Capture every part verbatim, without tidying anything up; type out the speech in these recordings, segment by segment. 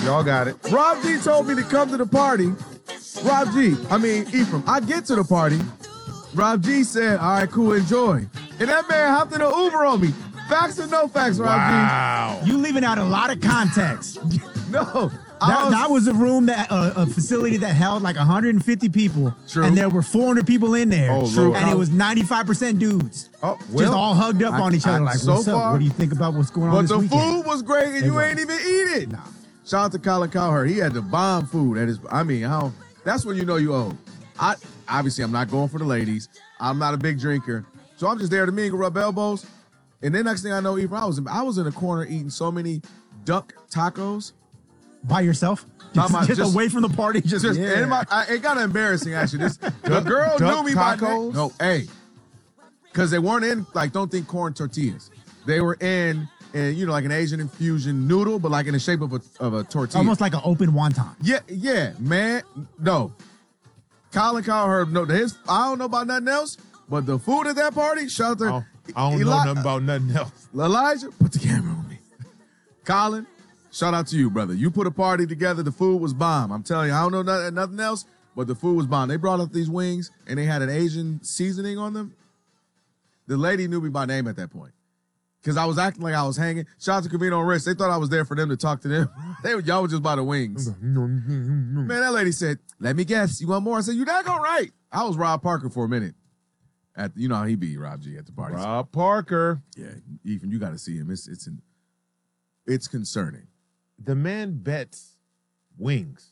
Y'all got it. Rob G told me to come to the party. Rob G, I mean, Ephraim, I get to the party. Rob G said, all right, cool, enjoy. And that man hopped in an Uber on me. Facts or no facts, Rob Wow. You leaving out a lot of context. G? No. That, was, that was a room that uh, a facility that held like one hundred fifty people, True. and there were four hundred people in there, Oh, True. Lord. and it was ninety-five percent dudes, oh, just well, all hugged up I- on each other. I- Like, so what's up? far- What do you think about what's going on But this the weekend? food was great, and It you was. ain't even eat it. Nah. Shout out to Colin Cowherd. He had the bomb food at his. I mean, how? That's when you know you owe. I obviously I'm not going for the ladies. I'm not a big drinker, so I'm just there to mingle, rub elbows, and then next thing I know, even I was in, I was in a corner eating so many duck tacos. By yourself, Talking just, about just just- away from the party. Just, Just yeah. and my, I, it got embarrassing actually. This the girl duck knew me by tacos? name. No, hey, because they weren't in like don't think corn tortillas. They were in and you know like an Asian infusion noodle, but like in the shape of a of a tortilla. Almost like an open wonton. Yeah, yeah, man. No. Colin Cowherd, no, his, I don't know about nothing else, but the food at that party, shout out to I don't, I don't know Eli- nothing about nothing else. Elijah, put the camera on me. Colin, shout out to you, brother. You put a party together, the food was bomb. I'm telling you, I don't know nothing, nothing else, but the food was bomb. They brought up these wings, and they had an Asian seasoning on them. The lady knew me by name at that point. Because I was acting like I was hanging. Shout out to Cavino and Rich. They thought I was there for them to talk to them. they were, Y'all were just by the wings. Man, that lady said, let me guess, you want more? I said, you daggone right. I was Rob Parker for a minute. At You know how he be, Rob G, at the party. Rob Parker. Yeah, Ethan, you got to see him. It's it's an, it's concerning. The man bets wings.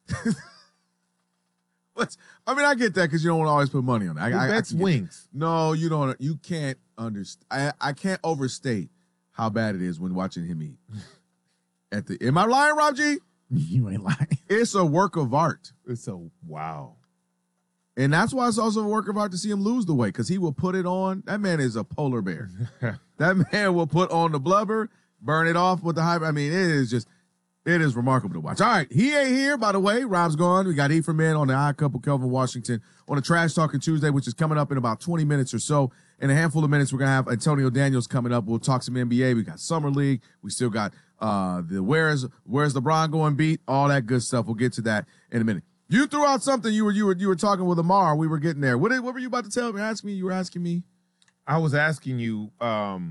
What's, I mean, I get that because you don't always put money on it. I, He I, bets I can- wings. No, you don't. You can't understand. I, I can't overstate how bad it is when watching him eat. At the, am I lying, Rob G? You ain't lying. It's a work of art. It's a wow. And that's why it's also a work of art to see him lose the weight because he will put it on. That man is a polar bear. That man will put on the blubber, burn it off with the hype. I mean, it is just, it is remarkable to watch. All right, he ain't here, by the way. Rob's gone. We got Ephraim in on the Odd Couple, Kelvin Washington on a Trash Talking Tuesday, which is coming up in about twenty minutes or so. In a handful of minutes, we're going to have Antonio Daniels coming up. We'll talk some N B A. We got Summer League. We still got uh, the Where's Where's LeBron Going beat, all that good stuff. We'll get to that in a minute. You threw out something. You were you were you were talking with Amar. We were getting there. What did, what were you about to tell me? Ask me. You were asking me. I was asking you, um,